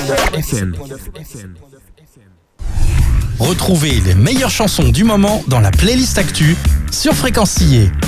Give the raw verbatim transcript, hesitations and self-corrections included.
F M. Retrouvez les meilleures chansons du moment dans la playlist Actu sur Fréquencier.